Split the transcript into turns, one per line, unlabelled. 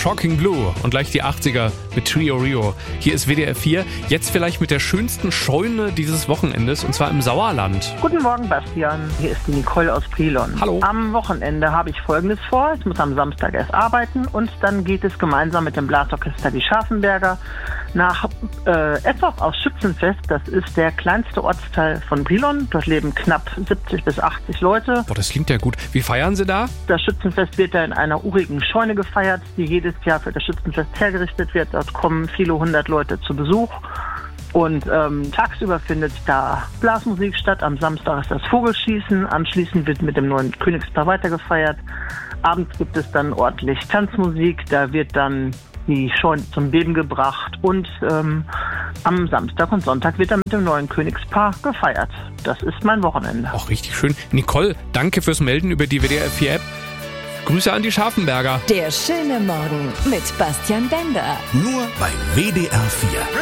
Shocking Blue und gleich die 80er mit Trio Rio. Hier ist WDR 4, jetzt vielleicht mit der schönsten Scheune dieses Wochenendes, und zwar im Sauerland.
Guten Morgen, Bastian. Hier ist die Nicole aus Brilon.
Hallo.
Am Wochenende habe ich Folgendes vor. Ich muss am Samstag erst arbeiten und dann geht es gemeinsam mit dem Blasorchester Die Scharfenberger nach Etzoch aus Schützenfest. Das ist der kleinste Ortsteil von Brilon. Dort leben knapp 70 bis 80 Leute.
Boah, das klingt ja gut. Wie feiern Sie da?
Das Schützenfest wird da in einer urigen Scheune gefeiert, die jedes Jahr für das Schützenfest hergerichtet wird. Dort kommen viele hundert Leute zu Besuch. Und tagsüber findet da Blasmusik statt. Am Samstag ist das Vogelschießen. Anschließend wird mit dem neuen Königspaar weitergefeiert. Abends gibt es dann ordentlich Tanzmusik. Da wird dann die Scheune zum Beben gebracht. Und am Samstag und Sonntag wird dann mit dem neuen Königspaar gefeiert. Das ist mein Wochenende.
Auch richtig schön. Nicole, danke fürs Melden über die WDR 4 App. Grüße an die Scharfenberger.
Der schöne Morgen mit Bastian Bender.
Nur bei WDR 4.